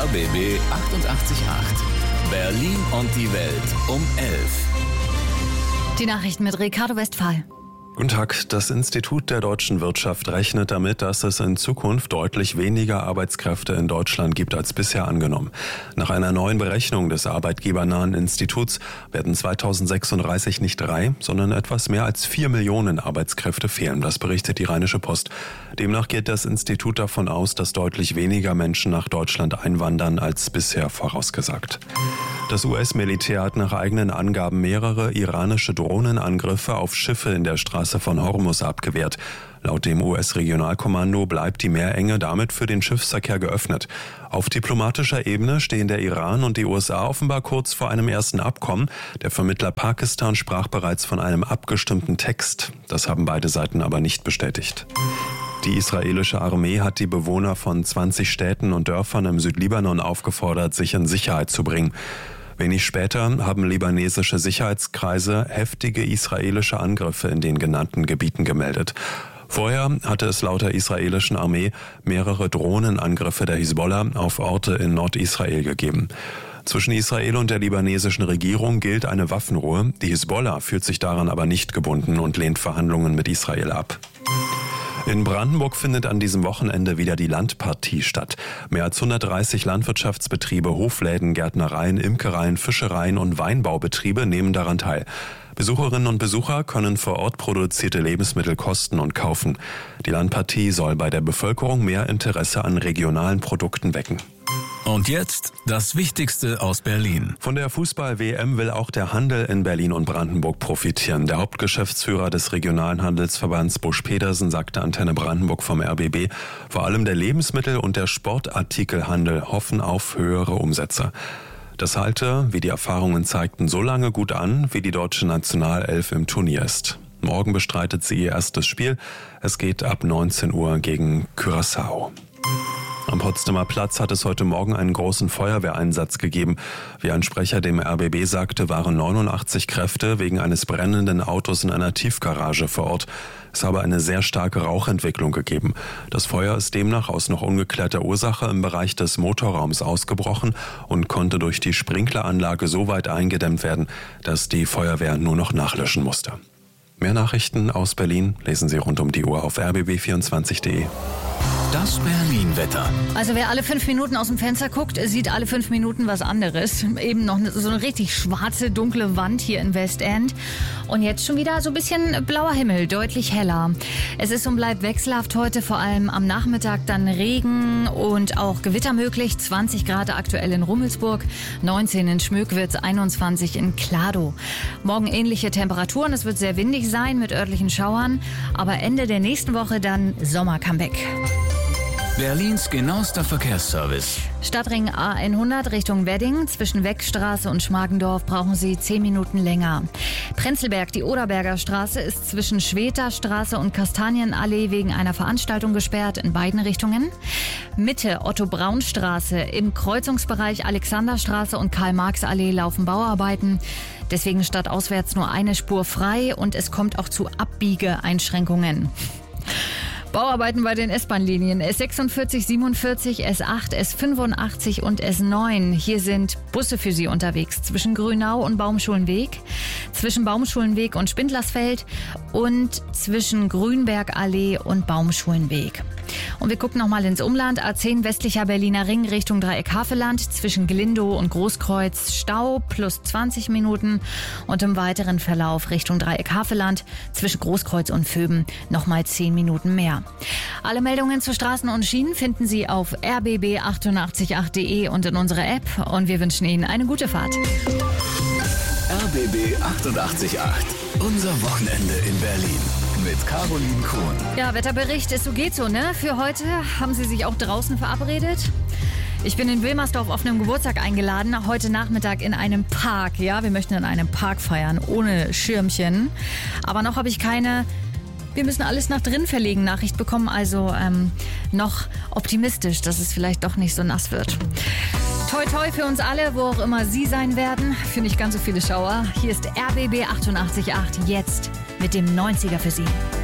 RBB 888. Berlin und die Welt um 11. Die Nachrichten mit Ricardo Westphal. Guten Tag. Das Institut der deutschen Wirtschaft rechnet damit, dass es in Zukunft deutlich weniger Arbeitskräfte in Deutschland gibt als bisher angenommen. Nach einer neuen Berechnung des arbeitgebernahen Instituts werden 2036 nicht 3, sondern etwas mehr als 4 Millionen Arbeitskräfte fehlen. Das berichtet die Rheinische Post. Demnach geht das Institut davon aus, dass deutlich weniger Menschen nach Deutschland einwandern als bisher vorausgesagt. Das US-Militär hat nach eigenen Angaben mehrere iranische Drohnenangriffe auf Schiffe in der Straße von Hormuz abgewehrt. Laut dem US-Regionalkommando bleibt die Meerenge damit für den Schiffsverkehr geöffnet. Auf diplomatischer Ebene stehen der Iran und die USA offenbar kurz vor einem ersten Abkommen. Der Vermittler Pakistan sprach bereits von einem abgestimmten Text. Das haben beide Seiten aber nicht bestätigt. Die israelische Armee hat die Bewohner von 20 Städten und Dörfern im Südlibanon aufgefordert, sich in Sicherheit zu bringen. Wenig später haben libanesische Sicherheitskreise heftige israelische Angriffe in den genannten Gebieten gemeldet. Vorher hatte es laut der israelischen Armee mehrere Drohnenangriffe der Hisbollah auf Orte in Nordisrael gegeben. Zwischen Israel und der libanesischen Regierung gilt eine Waffenruhe. Die Hisbollah fühlt sich daran aber nicht gebunden und lehnt Verhandlungen mit Israel ab. In Brandenburg findet an diesem Wochenende wieder die Landpartie statt. Mehr als 130 Landwirtschaftsbetriebe, Hofläden, Gärtnereien, Imkereien, Fischereien und Weinbaubetriebe nehmen daran teil. Besucherinnen und Besucher können vor Ort produzierte Lebensmittel kosten und kaufen. Die Landpartie soll bei der Bevölkerung mehr Interesse an regionalen Produkten wecken. Und jetzt das Wichtigste aus Berlin. Von der Fußball-WM will auch der Handel in Berlin und Brandenburg profitieren. Der Hauptgeschäftsführer des regionalen Handelsverbands Busch Petersen sagte Antenne Brandenburg vom RBB, vor allem der Lebensmittel- und der Sportartikelhandel hoffen auf höhere Umsätze. Das halte, wie die Erfahrungen zeigten, so lange gut an, wie die deutsche Nationalelf im Turnier ist. Morgen bestreitet sie ihr erstes Spiel. Es geht ab 19 Uhr gegen Curaçao. Am Potsdamer Platz hat es heute Morgen einen großen Feuerwehreinsatz gegeben. Wie ein Sprecher dem RBB sagte, waren 89 Kräfte wegen eines brennenden Autos in einer Tiefgarage vor Ort. Es habe eine sehr starke Rauchentwicklung gegeben. Das Feuer ist demnach aus noch ungeklärter Ursache im Bereich des Motorraums ausgebrochen und konnte durch die Sprinkleranlage so weit eingedämmt werden, dass die Feuerwehr nur noch nachlöschen musste. Mehr Nachrichten aus Berlin lesen Sie rund um die Uhr auf rbb24.de. Das Berlin-Wetter. Also wer alle 5 Minuten aus dem Fenster guckt, sieht alle 5 Minuten was anderes. Eben noch so eine richtig schwarze, dunkle Wand hier in Westend. Und jetzt schon wieder so ein bisschen blauer Himmel, deutlich heller. Es ist und bleibt wechselhaft heute, vor allem am Nachmittag dann Regen und auch Gewitter möglich. 20 Grad aktuell in Rummelsburg, 19 in Schmöckwitz, 21 in Kladow. Morgen ähnliche Temperaturen, es wird sehr windig sein mit örtlichen Schauern. Aber Ende der nächsten Woche dann Sommer-Comeback. Berlins genauester Verkehrsservice. Stadtring A100 Richtung Wedding. Zwischen Weckstraße und Schmargendorf brauchen Sie 10 Minuten länger. Prenzlberg, die Oderberger Straße, ist zwischen Schwedterstraße und Kastanienallee wegen einer Veranstaltung gesperrt in beiden Richtungen. Mitte Otto-Braun-Straße, im Kreuzungsbereich Alexanderstraße und Karl-Marx-Allee laufen Bauarbeiten. Deswegen stadtauswärts nur eine Spur frei und es kommt auch zu Abbiegeeinschränkungen. Bauarbeiten bei den S-Bahn-Linien S46, 47, S8, S85 und S9. Hier sind Busse für Sie unterwegs zwischen Grünau und Baumschulenweg, zwischen Baumschulenweg und Spindlersfeld und zwischen Grünbergallee und Baumschulenweg. Und wir gucken nochmal ins Umland. A10 westlicher Berliner Ring Richtung Dreieck-Havelland, zwischen Glindow und Großkreuz Stau plus 20 Minuten und im weiteren Verlauf Richtung Dreieck-Havelland zwischen Großkreuz und Vöben nochmal 10 Minuten mehr. Alle Meldungen zu Straßen und Schienen finden Sie auf rbb888.de und in unserer App und wir wünschen Ihnen eine gute Fahrt. RBB 888. Unser Wochenende in Berlin. Mit Caroline Krohn. Ja, Wetterbericht ist so geht so, ne? Für heute haben Sie sich auch draußen verabredet. Ich bin in Wilmersdorf auf einem Geburtstag eingeladen, heute Nachmittag in einem Park. Ja, wir möchten in einem Park feiern, ohne Schirmchen. Aber noch habe ich keine "Wir müssen alles nach drin verlegen" Nachricht bekommen. Also noch optimistisch, dass es vielleicht doch nicht so nass wird. Toi toi für uns alle, wo auch immer Sie sein werden. Für nicht ganz so viele Schauer. Hier ist RBB 888 jetzt mit dem 90er für Sie.